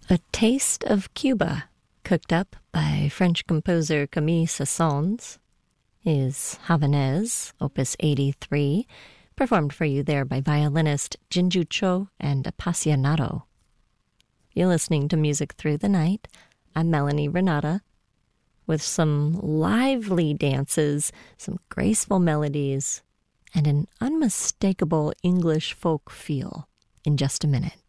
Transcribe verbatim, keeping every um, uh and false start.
A Taste of Cuba, cooked up by French composer Camille Saint-Saëns, is Havanaise, opus eighty-three, performed for you there by violinist Jinju Cho and Appassionato. You're listening to Music Through the Night. I'm Melanie Renata, with some lively dances, some graceful melodies, and an unmistakable English folk feel in just a minute.